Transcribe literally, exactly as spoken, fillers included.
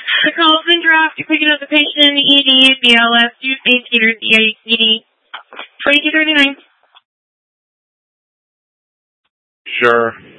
The call's been dropped. You're picking up the patient in the E D, B L S, use painkillers, E D. twenty-two thirty-nine. Sure.